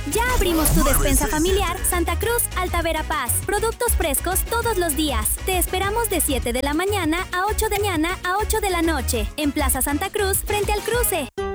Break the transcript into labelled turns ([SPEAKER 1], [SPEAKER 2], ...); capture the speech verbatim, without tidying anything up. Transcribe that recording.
[SPEAKER 1] Ya abrimos tu despensa familiar Santa Cruz Alta Verapaz. Productos frescos todos los días. Te esperamos de siete de la mañana a ocho de la mañana a ocho de la noche. En Plaza Santa Cruz, frente al cruce.